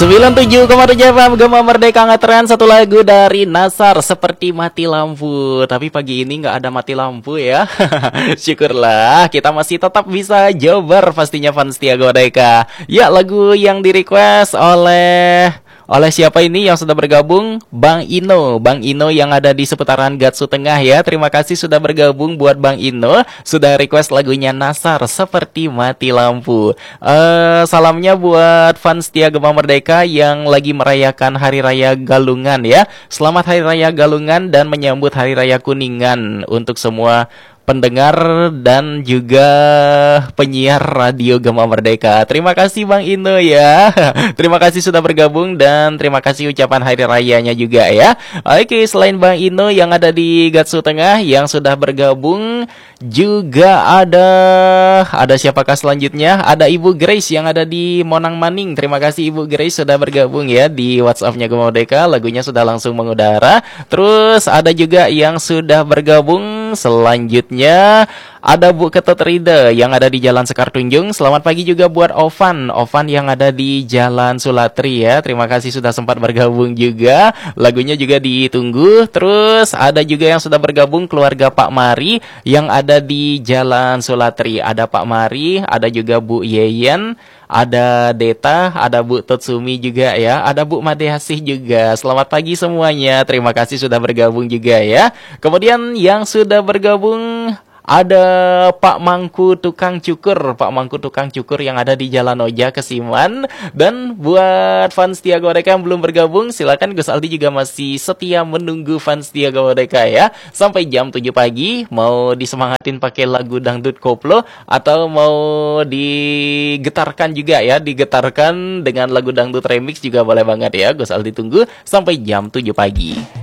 97,7 FM Gema Merdeka ngetren satu lagu dari Nasar seperti mati lampu. Tapi pagi ini nggak ada mati lampu ya. Syukurlah kita masih tetap bisa jober pastinya fans Setia Merdeka. Ya, lagu yang di request oleh siapa ini yang sudah bergabung? Bang Ino yang ada di seputaran Gatsu Tengah ya. Terima kasih sudah bergabung buat Bang Ino. Sudah request lagunya Nasar seperti mati lampu. Salamnya buat fans Setia Gema Merdeka yang lagi merayakan Hari Raya Galungan ya. Selamat Hari Raya Galungan dan menyambut Hari Raya Kuningan untuk semua pendengar dan juga penyiar radio Gema Merdeka. Terima kasih Bang Ino ya. Terima kasih sudah bergabung dan terima kasih ucapan hari rayanya juga ya. Oke, selain Bang Ino yang ada di Gatsu Tengah yang sudah bergabung, juga ada siapakah selanjutnya? Ada Ibu Grace yang ada di Monang Maning. Terima kasih Ibu Grace sudah bergabung ya di WhatsApp-nya Gema Merdeka. Lagunya sudah langsung mengudara. Terus ada juga yang sudah bergabung selanjutnya. Ada Bu Ketut Rida yang ada di Jalan Sekar Tunjung. Selamat pagi juga buat Ovan yang ada di Jalan Sulatri ya. Terima kasih sudah sempat bergabung juga. Lagunya juga ditunggu. Terus ada juga yang sudah bergabung keluarga Pak Mari yang ada di Jalan Sulatri. Ada Pak Mari, ada juga Bu Yeyen, ada Deta, ada Bu Tutsumi juga ya. Ada Bu Madehasih juga. Selamat pagi semuanya. Terima kasih sudah bergabung juga ya. Kemudian yang sudah bergabung ada Pak Mangku Tukang Cukur yang ada di Jalan Oja Kesiman. Dan buat fans Setia Merdeka yang belum bergabung, silakan Gus Aldi juga masih setia menunggu fans Setia Merdeka ya. Sampai jam 7 pagi mau disemangatin pakai lagu dangdut koplo atau mau digetarkan juga ya, digetarkan dengan lagu dangdut remix juga boleh banget ya. Gus Aldi tunggu sampai jam 7 pagi.